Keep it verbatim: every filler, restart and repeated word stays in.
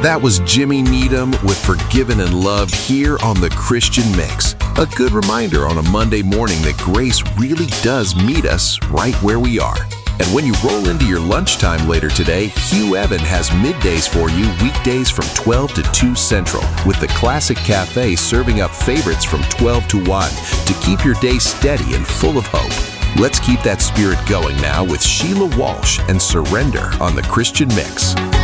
That was Jimmy Needham with Forgiven and Loved here on The Christian Mix. A good reminder on a Monday morning that grace really does meet us right where we are. And when you roll into your lunchtime later today, Hugh Evan has middays for you weekdays from twelve to two Central, with the Classic Cafe serving up favorites from twelve to one to keep your day steady and full of hope. Let's keep that spirit going now with Sheila Walsh and Surrender on The Christian Mix.